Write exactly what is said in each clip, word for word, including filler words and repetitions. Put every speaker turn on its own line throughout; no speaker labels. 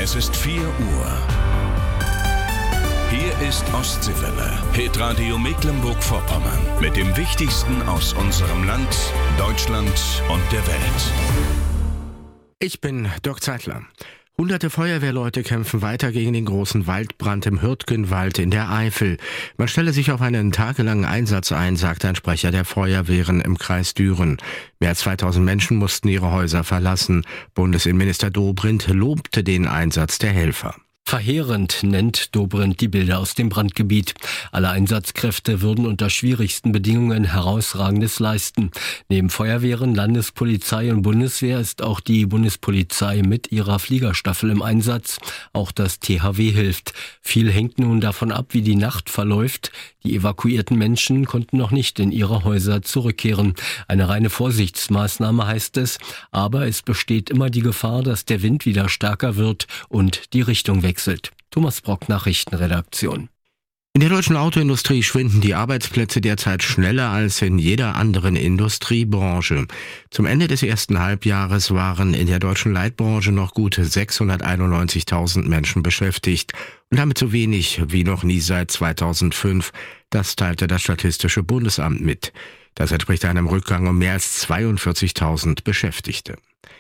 Es ist vier Uhr. Hier ist Ostseewelle, Hitradio Mecklenburg-Vorpommern. Mit dem Wichtigsten aus unserem Land, Deutschland und der Welt.
Ich bin Dirk Zeitler. Hunderte Feuerwehrleute kämpfen weiter gegen den großen Waldbrand im Hürtgenwald in der Eifel. Man stelle sich auf einen tagelangen Einsatz ein, sagt ein Sprecher der Feuerwehren im Kreis Düren. Mehr als zweitausend Menschen mussten ihre Häuser verlassen. Bundesinnenminister Dobrindt lobte den Einsatz der Helfer.
Verheerend nennt Dobrindt die Bilder aus dem Brandgebiet. Alle Einsatzkräfte würden unter schwierigsten Bedingungen Herausragendes leisten. Neben Feuerwehren, Landespolizei und Bundeswehr ist auch die Bundespolizei mit ihrer Fliegerstaffel im Einsatz. Auch das T H W hilft. Viel hängt nun davon ab, wie die Nacht verläuft. Die evakuierten Menschen konnten noch nicht in ihre Häuser zurückkehren. Eine reine Vorsichtsmaßnahme heißt es, aber es besteht immer die Gefahr, dass der Wind wieder stärker wird und die Richtung wechselt. Thomas Brock, Nachrichtenredaktion.
In der deutschen Autoindustrie schwinden die Arbeitsplätze derzeit schneller als in jeder anderen Industriebranche. Zum Ende des ersten Halbjahres waren in der deutschen Leitbranche noch gute sechshunderteinundneunzigtausend Menschen beschäftigt und damit so wenig wie noch nie seit zweitausendfünf. Das teilte das Statistische Bundesamt mit. Das entspricht einem Rückgang um mehr als zweiundvierzigtausend Beschäftigte.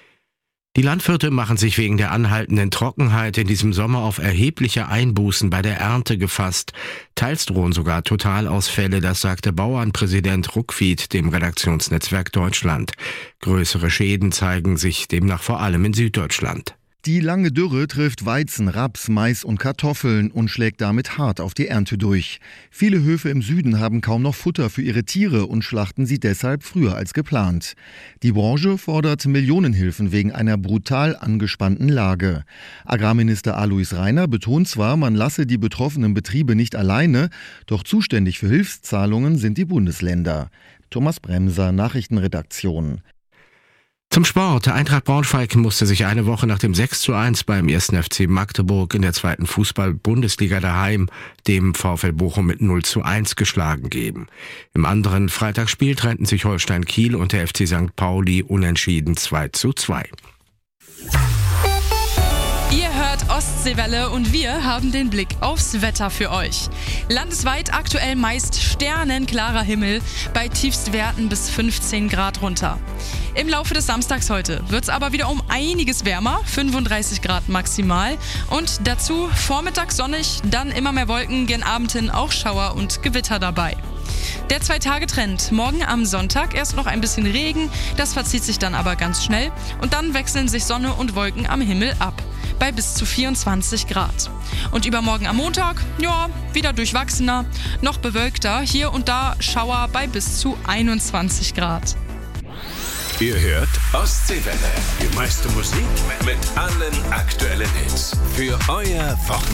Die Landwirte machen sich wegen der anhaltenden Trockenheit in diesem Sommer auf erhebliche Einbußen bei der Ernte gefasst. Teils drohen sogar Totalausfälle, das sagte Bauernpräsident Ruckwied dem Redaktionsnetzwerk Deutschland. Größere Schäden zeigen sich demnach vor allem in Süddeutschland.
Die lange Dürre trifft Weizen, Raps, Mais und Kartoffeln und schlägt damit hart auf die Ernte durch. Viele Höfe im Süden haben kaum noch Futter für ihre Tiere und schlachten sie deshalb früher als geplant. Die Branche fordert Millionenhilfen wegen einer brutal angespannten Lage. Agrarminister Alois Rainer betont zwar, man lasse die betroffenen Betriebe nicht alleine, doch zuständig für Hilfszahlungen sind die Bundesländer. Thomas Bremser, Nachrichtenredaktion.
Zum Sport. Eintracht Braunschweig musste sich eine Woche nach dem sechs zu eins beim ersten F C Magdeburg in der zweiten Fußball-Bundesliga daheim dem VfL Bochum mit null zu eins geschlagen geben. Im anderen Freitagsspiel trennten sich Holstein Kiel und der F C Sankt Pauli unentschieden zwei zu zwei.
Ihr hört Ostseewelle und wir haben den Blick aufs Wetter für euch. Landesweit aktuell meist sternenklarer Himmel, bei Tiefstwerten bis fünfzehn Grad runter. Im Laufe des Samstags heute wird es aber wieder um einiges wärmer, fünfunddreißig Grad maximal. Und dazu vormittags sonnig, dann immer mehr Wolken, gen Abend hin auch Schauer und Gewitter dabei. Der Zwei-Tage-Trend. Morgen am Sonntag erst noch ein bisschen Regen, das verzieht sich dann aber ganz schnell. Und dann wechseln sich Sonne und Wolken am Himmel ab, bei bis zu vierundzwanzig Grad. Und übermorgen am Montag, ja, wieder durchwachsener, noch bewölkter, hier und da Schauer bei bis zu einundzwanzig Grad.
Ihr hört Ostseewelle, die meiste Musik mit allen aktuellen Hits. Für euer Wochenende.